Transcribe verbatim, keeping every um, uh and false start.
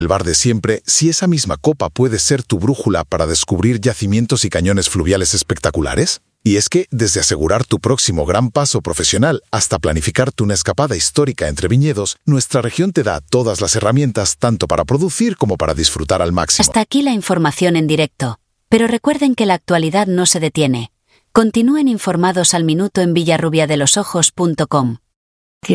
el bar de siempre si esa misma copa puede ser tu brújula para descubrir yacimientos y cañones fluviales espectaculares? Y es que, desde asegurar tu próximo gran paso profesional hasta planificarte una escapada histórica entre viñedos, nuestra región te da todas las herramientas tanto para producir como para disfrutar al máximo. Hasta aquí la información en directo. Pero recuerden que la actualidad no se detiene. Continúen informados al minuto en villarrubiadelosojos punto com.